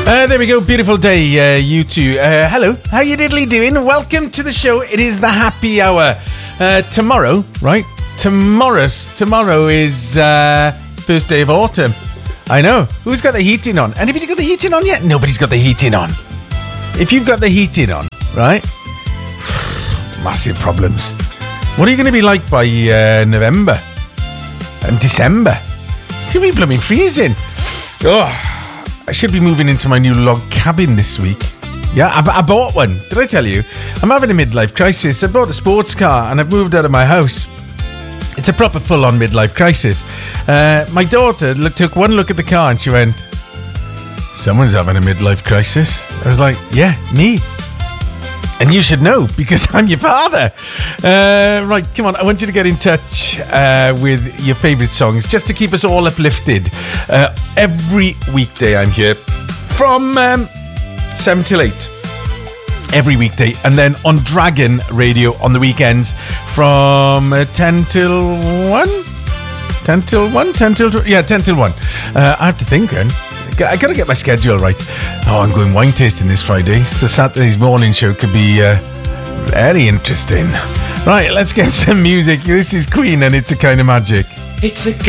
There we go. Beautiful day, you two. Hello. How you diddly doing? Welcome to the show. It is the happy hour. Tomorrow, right? Tomorrow is first day of autumn. I know. Who's got the heating on? Anybody got the heating on yet? Nobody's got the heating on. If you've got the heating on, right? Massive problems. What are you going to be like by November and December? It's going to be blooming freezing. Oh, I should be moving into my new log cabin this week. Yeah, I bought one. Did I tell you? I'm having a midlife crisis. I bought a sports car and I've moved out of my house. It's a proper full-on midlife crisis. My daughter took one look at the car and she went, "Someone's having a midlife crisis." I was like, "Yeah, me. And you should know because I'm your father." Right, come on. I want you to get in touch with your favourite songs just to keep us all uplifted. Every weekday I'm here from 7 till 8. Every weekday. And then on Dragon Radio on the weekends from 10 till 1? 10 till 1? 10 till 2? Yeah, 10 till 1. I have to think then. I got to get my schedule right. Oh, I'm going wine tasting this Friday, so Saturday's morning show could be very interesting. Right, let's get some music. This is Queen and It's a Kind of Magic. It's a